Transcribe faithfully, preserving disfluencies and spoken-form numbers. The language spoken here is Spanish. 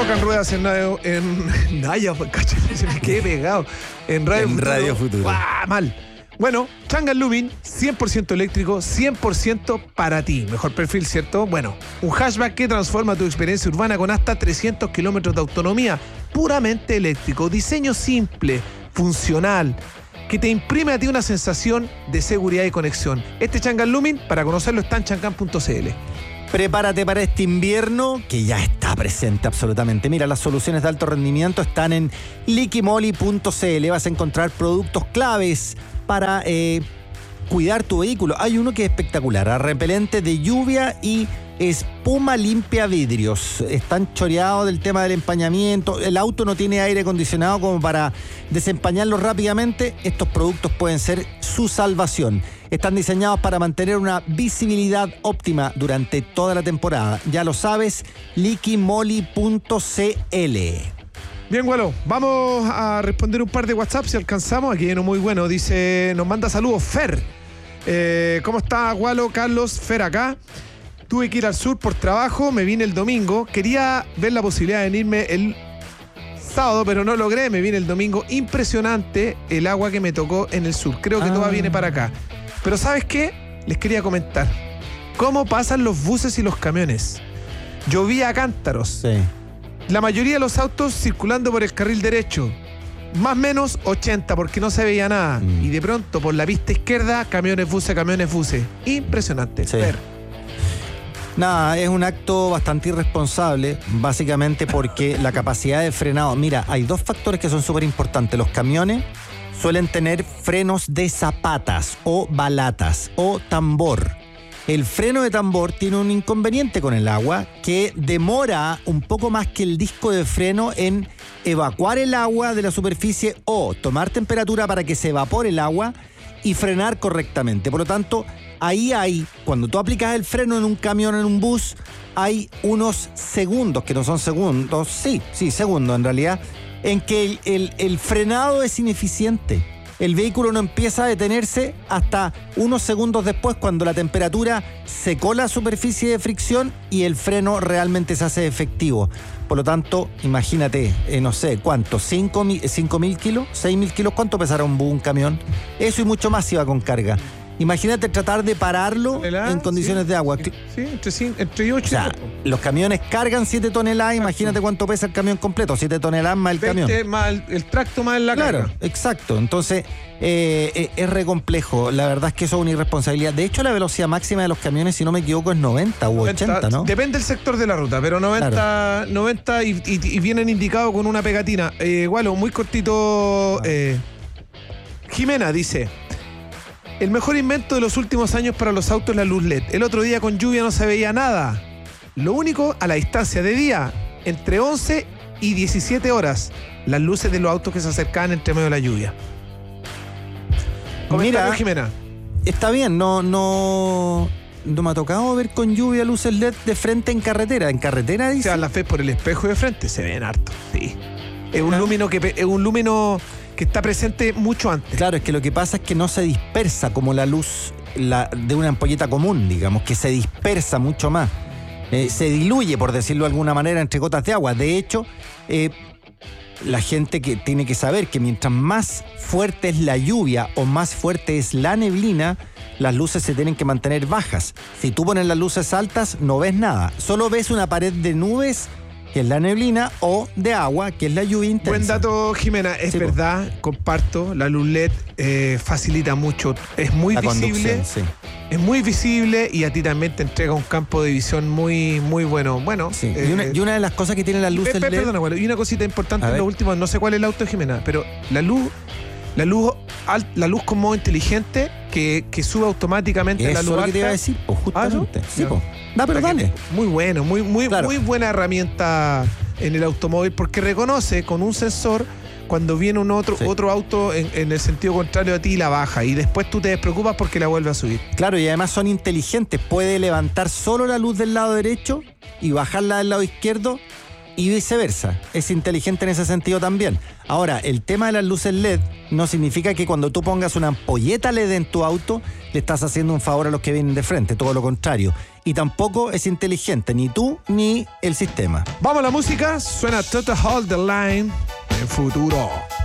Sacan ruedas en radio, en Naya, cacho, se me quedé pegado. En Radio en Futuro. Radio Futuro. ¡Guau! Mal. Bueno, Changan Lumin, cien por ciento eléctrico, cien por ciento para ti. Mejor perfil, ¿cierto? Bueno, un hatchback que transforma tu experiencia urbana con hasta trescientos kilómetros de autonomía, puramente eléctrico. Diseño simple, funcional, que te imprime a ti una sensación de seguridad y conexión. Este Changan Lumin, para conocerlo, está en changan punto c l. Prepárate para este invierno que ya está presente absolutamente. Mira, las soluciones de alto rendimiento están en liquimoli punto c l. Vas a encontrar productos claves para eh, cuidar tu vehículo. Hay uno que es espectacular, repelente de lluvia y espuma limpia vidrios. Están choreados del tema del empañamiento. El auto no tiene aire acondicionado como para desempañarlo rápidamente. Estos productos pueden ser su salvación. Están diseñados para mantener una visibilidad óptima durante toda la temporada. Ya lo sabes, liquimoli punto c l. Bien, Gualo, vamos a responder un par de WhatsApp si alcanzamos. Aquí hay uno muy bueno, dice, nos manda saludos Fer. Eh, ¿Cómo está, Gualo? Carlos, Fer acá. Tuve que ir al sur por trabajo, me vine el domingo. Quería ver la posibilidad de venirme el sábado, pero no logré. Me vine el domingo. Impresionante el agua que me tocó en el sur. Creo que ah. toda viene para acá. Pero ¿sabes qué? Les quería comentar. ¿Cómo pasan los buses y los camiones? Llovía a cántaros. Sí. La mayoría de los autos circulando por el carril derecho. Más o menos ochenta, porque no se veía nada. Mm. Y de pronto, por la pista izquierda, camiones, buses, camiones, buses. Impresionante. Sí. Ver. Nada, es un acto bastante irresponsable, básicamente porque la capacidad de frenado... Mira, hay dos factores que son súper importantes. Los camiones suelen tener frenos de zapatas o balatas o tambor. El freno de tambor tiene un inconveniente con el agua que demora un poco más que el disco de freno en evacuar el agua de la superficie o tomar temperatura para que se evapore el agua y frenar correctamente. Por lo tanto, ahí hay, cuando tú aplicas el freno en un camión, en un bus, hay unos segundos, que no son segundos, sí, sí, segundos en realidad, en que el, el, el frenado es ineficiente. El vehículo no empieza a detenerse hasta unos segundos después, cuando la temperatura secó la superficie de fricción y el freno realmente se hace efectivo. Por lo tanto, imagínate, eh, no sé, ¿cuánto? ¿cinco mil kilos? ¿seis mil kilos? ¿Cuánto pesará un bus, un camión? Eso y mucho más iba con carga. Imagínate tratar de pararlo en condiciones sí, de agua. Sí, entre, entre ocho o sea, y los camiones cargan siete toneladas, imagínate cuánto pesa el camión completo, siete toneladas más el veinte camión. Más el, el tracto más la claro, carga. Exacto. Entonces, eh, eh, es re complejo. La verdad es que eso es una irresponsabilidad. De hecho, la velocidad máxima de los camiones, si no me equivoco, es noventa u ochenta, ¿no? Depende del sector de la ruta, pero noventa, claro. noventa y, y, y vienen indicados con una pegatina. Eh, Gualo, muy cortito. Eh, Jimena dice... El mejor invento de los últimos años para los autos es la luz L E D. El otro día con lluvia no se veía nada. Lo único, a la distancia de día, entre once y diecisiete horas, las luces de los autos que se acercaban entre medio de la lluvia. Mira, Jimena. Está bien, no, no, no me ha tocado ver con lluvia luces L E D de frente en carretera. En carretera dice. O sea, las ves por el espejo de frente, se ven harto. Sí. Es un lúmino que es un lúmino que está presente mucho antes. Claro, es que lo que pasa es que no se dispersa como la luz la, de una ampolleta común, digamos, que se dispersa mucho más. Eh, se diluye, por decirlo de alguna manera, entre gotas de agua. De hecho, eh, la gente que tiene que saber que mientras más fuerte es la lluvia o más fuerte es la neblina, las luces se tienen que mantener bajas. Si tú pones las luces altas, no ves nada. Solo ves una pared de nubes, que es la neblina, o de agua, que es la lluvia intensa. Buen dato, Jimena. Es sí, verdad, pues. comparto. La luz L E D eh, facilita mucho. Es muy la visible. Sí. Es muy visible y a ti también te entrega un campo de visión muy, muy bueno. Bueno. Sí. Eh, y, una, y una de las cosas que tienen las luces pe, pe, L E D... Perdona, bueno, y una cosita importante en lo último, no sé cuál es el auto de Jimena, pero la luz, la luz, la luz con modo inteligente que, que sube automáticamente eso la luz. Eso es lo que te iba a decir, pues justamente. ¿Ah, sí, pues. Da, pero dale. Muy bueno, muy, muy, claro. muy buena herramienta en el automóvil, porque reconoce con un sensor cuando viene un otro, sí. otro auto en, en el sentido contrario a ti y la baja, y después tú te despreocupas porque la vuelve a subir. Claro, y además son inteligentes. Puede levantar solo la luz del lado derecho y bajarla del lado izquierdo y viceversa. Es inteligente en ese sentido también. Ahora, el tema de las luces L E D no significa que cuando tú pongas una ampolleta L E D en tu auto le estás haciendo un favor a los que vienen de frente, todo lo contrario. Y tampoco es inteligente, ni tú ni el sistema. Vamos a la música, suena Total Hold the Line en Futuro.